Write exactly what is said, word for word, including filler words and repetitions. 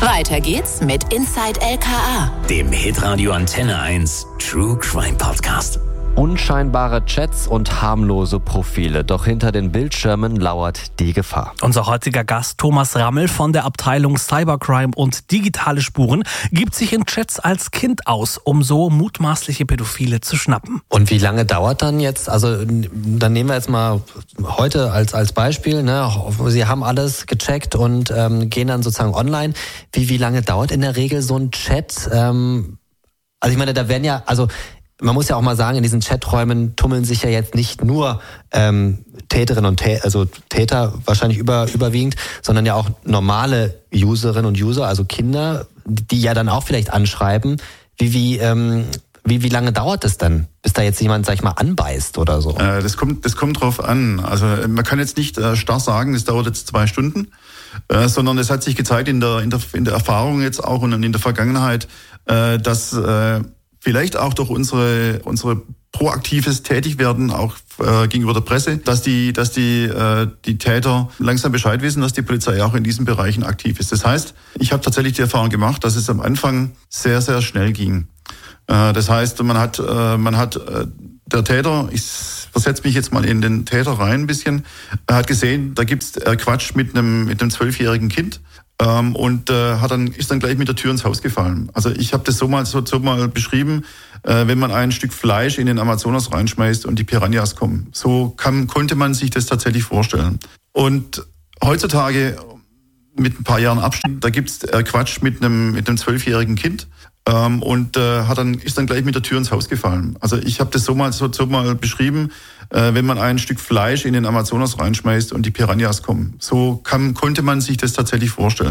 Weiter geht's mit Inside L K A, dem Hitradio Antenne eins True Crime Podcast. Unscheinbare Chats und harmlose Profile, doch hinter den Bildschirmen lauert die Gefahr. Unser heutiger Gast Thomas Rammel von der Abteilung Cybercrime und digitale Spuren gibt sich in Chats als Kind aus, um so mutmaßliche Pädophile zu schnappen. Und wie lange dauert dann jetzt, also dann nehmen wir jetzt mal heute als als Beispiel, ne? Sie haben alles gecheckt und ähm, gehen dann sozusagen online. Wie wie lange dauert in der Regel so ein Chat? Ähm, also ich meine, da werden ja, also man muss ja auch mal sagen, in diesen Chaträumen tummeln sich ja jetzt nicht nur ähm, Täterinnen und Tä- also Täter wahrscheinlich über, überwiegend, sondern ja auch normale Userinnen und User, also Kinder, die ja dann auch vielleicht anschreiben. Wie wie ähm, wie wie lange dauert es dann, bis da jetzt jemand, sag ich mal, anbeißt oder so? Äh, das kommt das kommt drauf an. Also man kann jetzt nicht äh, starr sagen, es dauert jetzt zwei Stunden, äh, sondern es hat sich gezeigt in der in der in der Erfahrung jetzt auch und in der Vergangenheit, äh, dass äh, vielleicht auch durch unsere unsere proaktives Tätigwerden auch äh, gegenüber der Presse, dass die dass die äh, die Täter langsam Bescheid wissen, dass die Polizei auch in diesen Bereichen aktiv ist. Das heißt, ich habe tatsächlich die Erfahrung gemacht, dass es am Anfang sehr sehr schnell ging. Äh, das heißt, man hat äh, man hat äh, der Täter, ich versetze mich jetzt mal in den Täter rein ein bisschen, er hat gesehen, da gibt's äh, Quatsch mit einem mit einem zwölfjährigen Kind. Ähm, und äh, hat dann ist dann gleich mit der Tür ins Haus gefallen. Also ich habe das so mal so, so mal beschrieben, äh, wenn man ein Stück Fleisch in den Amazonas reinschmeißt und die Piranhas kommen. So kann, konnte man sich das tatsächlich vorstellen. Und heutzutage mit ein paar Jahren Abstand, da gibt's äh, Quatsch mit einem mit einem zwölfjährigen Kind. Ähm, und äh, hat dann ist dann gleich mit der Tür ins Haus gefallen. Also ich habe das so mal so, so mal beschrieben, äh, wenn man ein Stück Fleisch in den Amazonas reinschmeißt und die Piranhas kommen. So kann, konnte man sich das tatsächlich vorstellen.